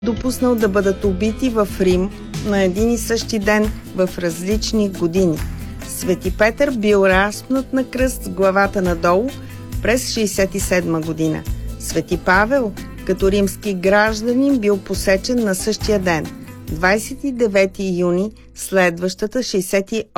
допуснал да бъдат убити в Рим на един и същи ден в различни години. Свети Петър бил разпнат на кръст с главата надолу през 67 година. Свети Павел, като римски гражданин, бил посечен на същия ден, 29 юни, следващата 68